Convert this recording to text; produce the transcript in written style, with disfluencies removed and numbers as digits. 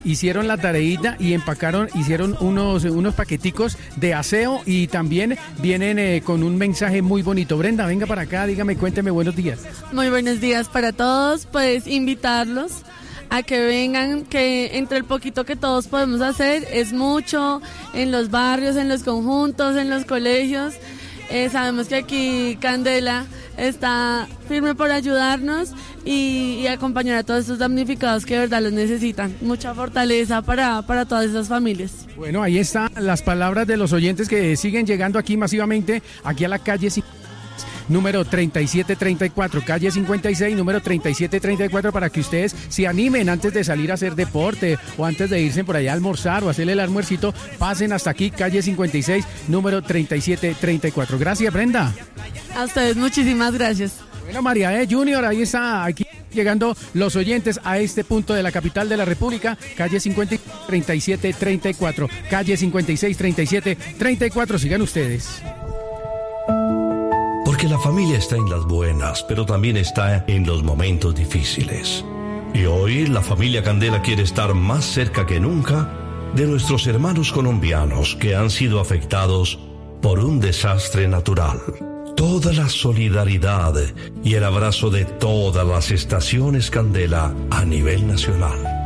hicieron la tareita y hicieron unos paqueticos de aseo y también vienen con un mensaje muy bonito. Brenda, venga para acá, dígame, cuénteme, buenos días. Muy buenos días para todos, pues invitarlos a que vengan, que entre el poquito que todos podemos hacer es mucho, en los barrios, en los conjuntos, en los colegios. Sabemos que aquí Candela está firme por ayudarnos y acompañar a todos estos damnificados que de verdad los necesitan. Mucha fortaleza para todas esas familias. Bueno, ahí están las palabras de los oyentes que siguen llegando aquí masivamente, aquí a la calle número 3734, calle 56, número 3734, para que ustedes se animen antes de salir a hacer deporte o antes de irse por allá a almorzar o hacerle el almuercito, pasen hasta aquí, calle 56, número 3734. Gracias, Brenda. A ustedes, muchísimas gracias. Bueno, María Junior, ahí está, aquí llegando los oyentes a este punto de la capital de la República, calle 56, 3734, calle 56, 3734, sigan ustedes. Porque la familia está en las buenas, pero también está en los momentos difíciles. Y hoy la familia Candela quiere estar más cerca que nunca de nuestros hermanos colombianos que han sido afectados por un desastre natural. Toda la solidaridad y el abrazo de todas las estaciones Candela a nivel nacional.